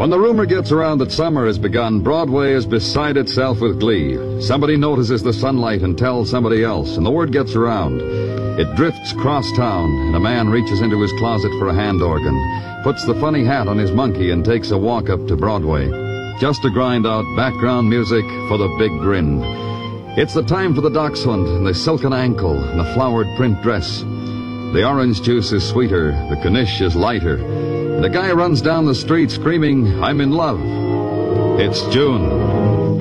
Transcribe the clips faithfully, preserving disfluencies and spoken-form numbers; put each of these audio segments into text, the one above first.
When the rumor gets around that summer has begun, Broadway is beside itself with glee. Somebody notices the sunlight and tells somebody else, and the word gets around. It drifts across town, and a man reaches into his closet for a hand organ, puts the funny hat on his monkey, and takes a walk up to Broadway, just to grind out background music for the big grin. It's the time for the dachshund, and the silken ankle, and the flowered print dress. The orange juice is sweeter, the Knish is lighter, and a guy runs down the street screaming, "I'm in love." It's June.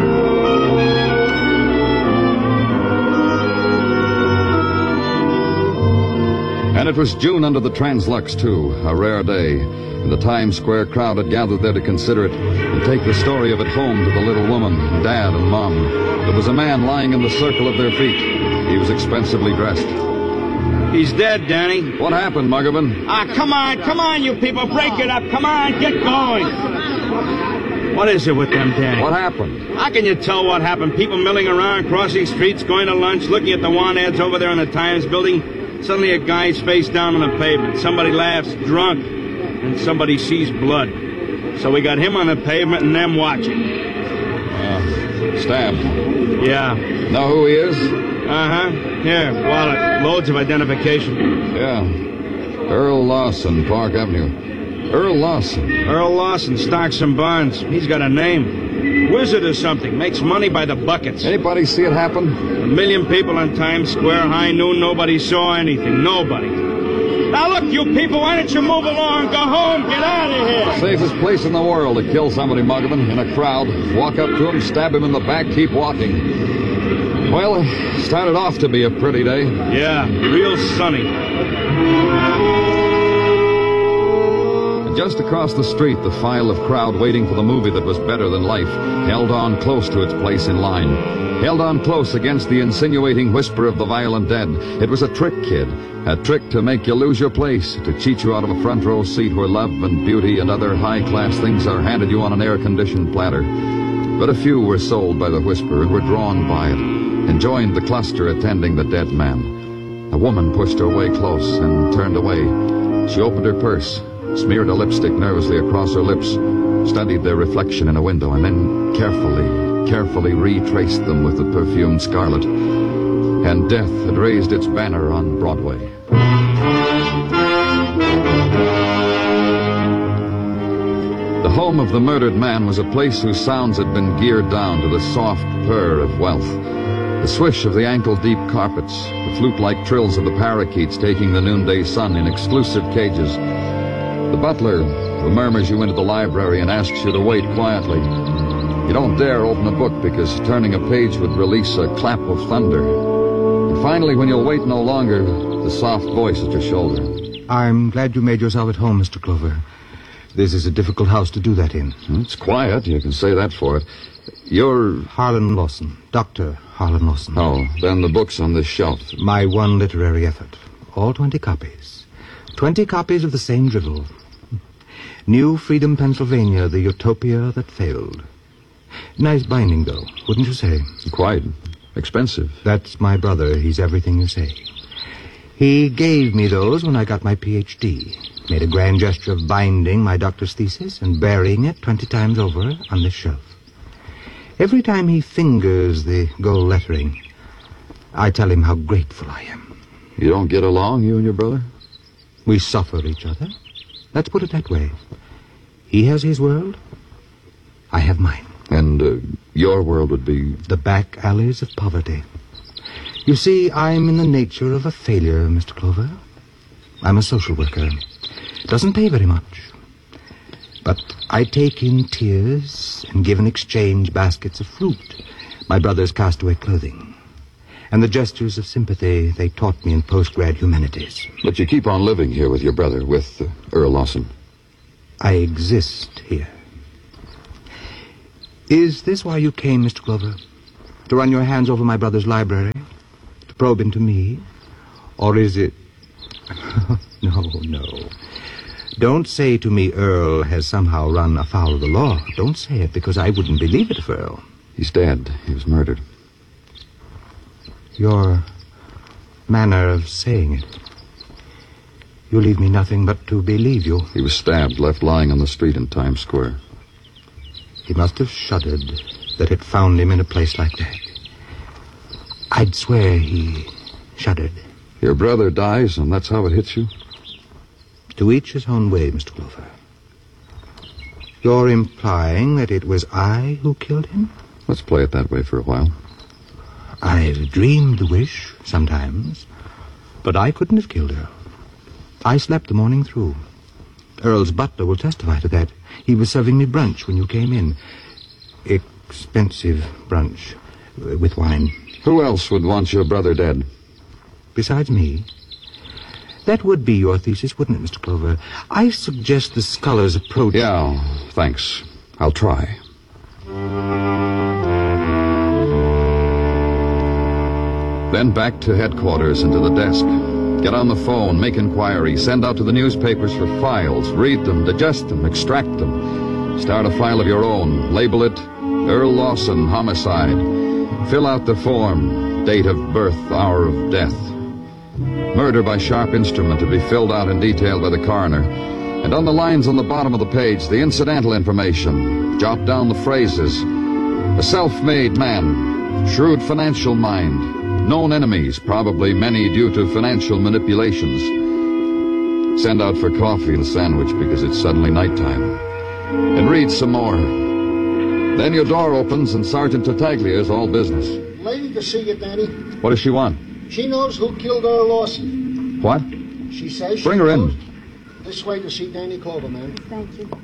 And it was June under the Translux, too, a rare day, and the Times Square crowd had gathered there to consider it and take the story of it home to the little woman, Dad and Mom. There was a man lying in the circle of their feet. He was expensively dressed. He's dead, Danny. What happened, Muggavan? Ah, come on, come on, you people. Break it up. Come on, get going. What is it with them, Danny? What happened? How can you tell what happened? People milling around, crossing streets, going to lunch, looking at the want ads over there in the Times building. Suddenly a guy's face down on the pavement. Somebody laughs, drunk, and somebody sees blood. So we got him on the pavement and them watching. Uh, stabbed. Yeah. Know who he is? Uh-huh. Here, wallet. Loads of identification. Yeah. Earl Lawson, Park Avenue. Earl Lawson. Earl Lawson, stocks and bonds. He's got a name. Wizard or something. Makes money by the buckets. Anybody see it happen? A million people on Times Square, high noon. Nobody saw anything. Nobody. Now look, you people, why don't you move along? Go home. Get out of here. Safest place in the world to kill somebody, Muggavan, in a crowd. Walk up to him, stab him in the back, keep walking. Well, it started off to be a pretty day. Yeah, real sunny. And just across the street, the file of crowd waiting for the movie that was better than life held on close to its place in line. Held on close against the insinuating whisper of the violent dead. It was a trick, kid. A trick to make you lose your place, to cheat you out of a front row seat where love and beauty and other high-class things are handed you on an air-conditioned platter. But a few were sold by the whisper and were drawn by it, and joined the cluster attending the dead man. A woman pushed her way close and turned away. She opened her purse, smeared a lipstick nervously across her lips, studied their reflection in a window, and then carefully, carefully retraced them with the perfumed scarlet. And death had raised its banner on Broadway. The home of the murdered man was a place whose sounds had been geared down to the soft purr of wealth. The swish of the ankle-deep carpets, the flute-like trills of the parakeets taking the noonday sun in exclusive cages. The butler who murmurs you into the library and asks you to wait quietly. You don't dare open a book because turning a page would release a clap of thunder. And finally, when you'll wait no longer, the soft voice at your shoulder. I'm glad you made yourself at home, Mister Clover. This is a difficult house to do that in. It's quiet, you can say that for it. You're... Harlan Lawson, Doctor Harlan Lawson. Oh, then the book's on this shelf. My one literary effort. All twenty copies. Twenty copies of the same drivel. New Freedom, Pennsylvania, the utopia that failed. Nice binding, though, wouldn't you say? Quite. Expensive. That's my brother. He's everything you say. He gave me those when I got my P H D. Made a grand gesture of binding my doctor's thesis and burying it twenty times over on this shelf. Every time he fingers the gold lettering, I tell him how grateful I am. You don't get along, you and your brother? We suffer each other. Let's put it that way. He has his world. I have mine. And uh, your world would be... the back alleys of poverty. You see, I'm in the nature of a failure, Mister Clover. I'm a social worker. Doesn't pay very much. But I take in tears and give in exchange baskets of fruit, my brother's castaway clothing, and the gestures of sympathy they taught me in post-grad humanities. But you keep on living here with your brother, with uh, Earl Lawson. I exist here. Is this why you came, Mister Clover? To run your hands over my brother's library? To probe into me? Or is it... no, no. Don't say to me Earl has somehow run afoul of the law. Don't say it, because I wouldn't believe it of Earl. He's dead. He was murdered. Your manner of saying it. You leave me nothing but to believe you. He was stabbed, left lying on the street in Times Square. He must have shuddered that it found him in a place like that. I'd swear he shuddered. Your brother dies, and that's how it hits you? To each his own way, Mister Clover. You're implying that it was I who killed him? Let's play it that way for a while. I've dreamed the wish sometimes, but I couldn't have killed Earl. I slept the morning through. Earl's butler will testify to that. He was serving me brunch when you came in. Expensive brunch uh, with wine. Who else would want your brother dead? Besides me? That would be your thesis, wouldn't it, Mister Clover? I suggest the scholar's approach... Yeah, thanks. I'll try. Then back to headquarters and to the desk. Get on the phone, make inquiries, send out to the newspapers for files, read them, digest them, extract them. Start a file of your own. Label it Earl Lawson, homicide. Fill out the form, date of birth, hour of death. Murder by sharp instrument to be filled out in detail by the coroner. And on the lines on the bottom of the page, the incidental information. Jot down the phrases. A self-made man, shrewd financial mind. Known enemies, probably many due to financial manipulations. Send out for coffee and sandwich because it's suddenly nighttime. And read some more. Then your door opens and Sergeant Tartaglia is all business. Lady to see you, Danny. What does she want? She knows who killed Earl Lawson. What? She says she Bring her knows. in. This way to see Danny Clover, man. Thank you.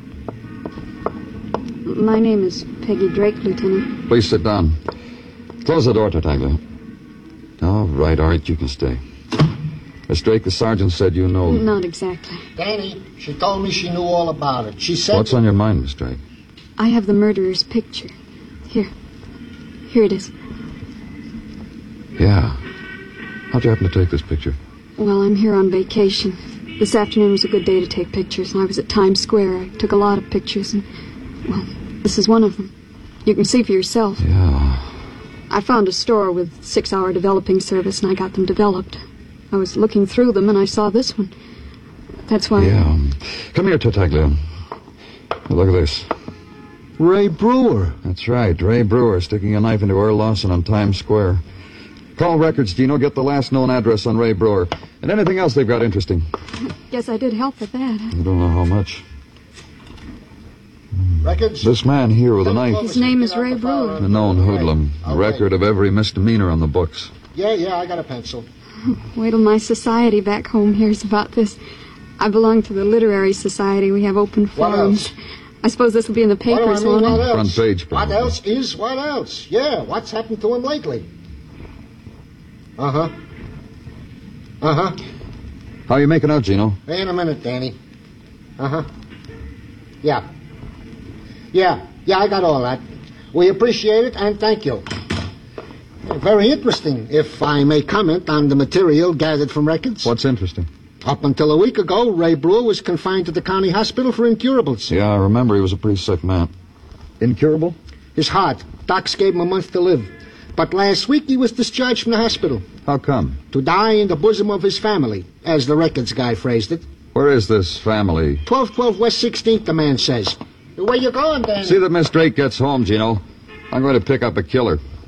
My name is Peggy Drake, Lieutenant. Please sit down. Close the door, Tartaglia. All right, all right, you can stay. Miss Drake, the sergeant said you know... Not exactly. Danny, she told me she knew all about it. She said... What's on your mind, Miss Drake? I have the murderer's picture. Here. Here it is. Yeah. How'd you happen to take this picture? Well, I'm here on vacation. This afternoon was a good day to take pictures, and I was at Times Square. I took a lot of pictures, and, well, this is one of them. You can see for yourself. Yeah. I found a store with six-hour developing service, and I got them developed. I was looking through them, and I saw this one. That's why... Yeah. Come here, Tartaglia. Look at this. Ray Brewer. That's right, Ray Brewer sticking a knife into Earl Lawson on Times Square. Call records, Gino. Get the last known address on Ray Brewer. And anything else they've got interesting. Guess I did help with that. I don't know how much. Records? This man here with a knife. His name is Ray Brewer. A known hoodlum. A record of every misdemeanor on the books. Yeah, yeah, I got a pencil. Wait till my society back home hears about this. I belong to the Literary Society. We have open What forums. else? I suppose this will be in the What do I papers, mean, won't what it? else? Front page, What probably. else is what else? Yeah, what's happened to him lately? Uh-huh. Uh-huh. How you making out, Gino? Wait a minute, Danny. Uh-huh. Yeah. Yeah, yeah, I got all that. We appreciate it, and thank you. Very interesting, if I may comment on the material gathered from records. What's interesting? Up until a week ago, Ray Brewer was confined to the county hospital for incurables. Yeah, I remember he was a pretty sick man. Incurable? His heart. Docs gave him a month to live. But last week he was discharged from the hospital. How come? To die in the bosom of his family, as the records guy phrased it. Where is this family? twelve twelve West sixteenth, the man says. Where you going, Danny? See that Miss Drake gets home, Gino. I'm going to pick up a killer.